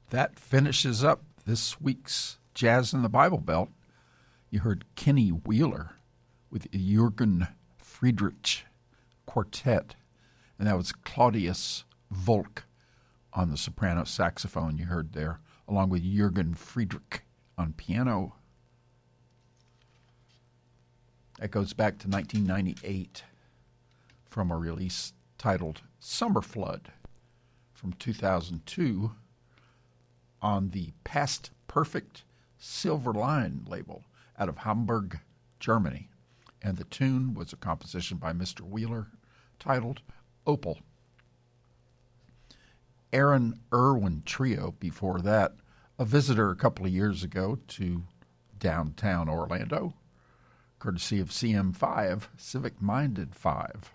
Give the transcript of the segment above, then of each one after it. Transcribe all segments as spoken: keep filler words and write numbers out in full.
That finishes up this week's Jazz in the Bible Belt. You heard Kenny Wheeler with Jürgen Friedrich Quartet, and that was Claudius Volk on the soprano saxophone you heard there, along with Jürgen Friedrich on piano. That goes back to nineteen ninety-eight from a release titled Summer Flood from two thousand two on the Past Perfect Silver Line label out of Hamburg, Germany. And the tune was a composition by Mister Wheeler titled Opal. Aaron Irwin Trio before that, a visitor a couple of years ago to downtown Orlando, courtesy of C M five, Civic Minded five.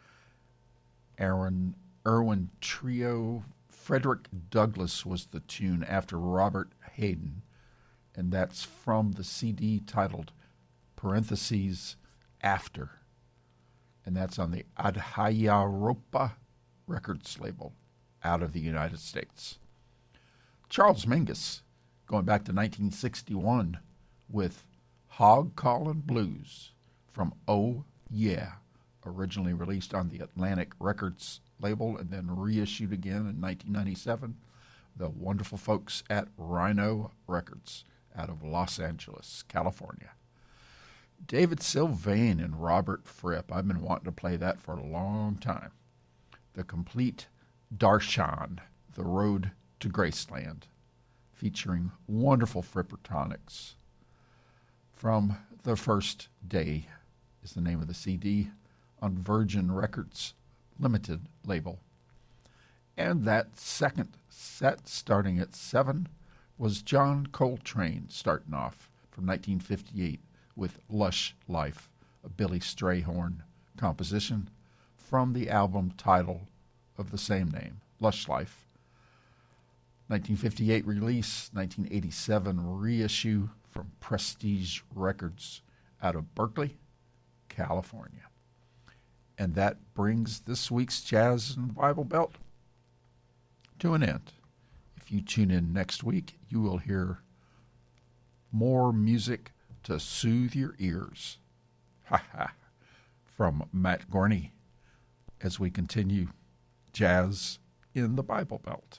Aaron Irwin Trio, Frederick Douglass was the tune after Robert Hayden, and that's from the C D titled parentheses After, and that's on the Adhyaropa Records label out of the United States. Charles Mingus, going back to nineteen sixty-one with Hog Callin' Blues from Oh Yeah, originally released on the Atlantic Records label and then reissued again in nineteen ninety-seven. The wonderful folks at Rhino Records out of Los Angeles, California. David Sylvain and Robert Fripp. I've been wanting to play that for a long time. The Complete Darshan, The Road to Graceland, featuring wonderful Frippertonics. From The First Day is the name of the C D on Virgin Records Limited label. And that second set, starting at seven, was John Coltrane starting off from nineteen fifty-eight with Lush Life, a Billy Strayhorn composition from the album title of the same name, Lush Life. nineteen fifty-eight release, nineteen eighty-seven reissue from Prestige Records out of Berkeley, California. And that brings this week's Jazz in the Bible Belt to an end. If you tune in next week, you will hear more music to soothe your ears. Ha ha. From Matt Gorney as we continue Jazz in the Bible Belt.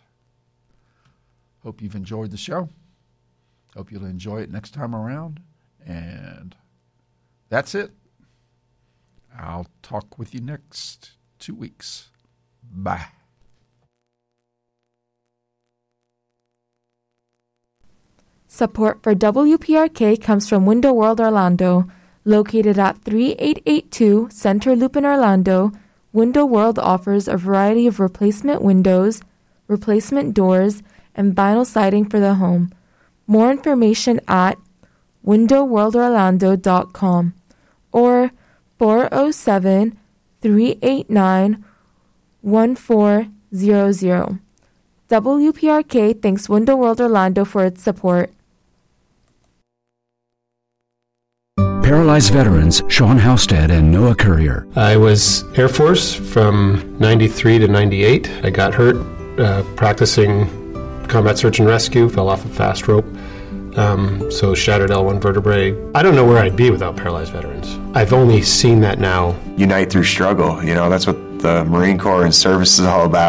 Hope you've enjoyed the show. Hope you'll enjoy it next time around. And that's it. I'll talk with you next two weeks. Bye. Support for W P R K comes from Window World Orlando. Located at thirty-eight eighty-two Center Loop in Orlando, Window World offers a variety of replacement windows, replacement doors, and vinyl siding for the home. More information at window world orlando dot com or four oh seven, three eight nine, one four zero zero. W P R K thanks Window World Orlando for its support. Paralyzed veterans Sean Housestead and Noah Courier. I was Air Force from ninety-three to ninety-eight. I got hurt uh, practicing combat search and rescue, fell off a fast rope, um, so shattered L one vertebrae. I don't know where I'd be without paralyzed veterans. I've only seen that now. Unite through struggle, you know, that's what the Marine Corps and service is all about.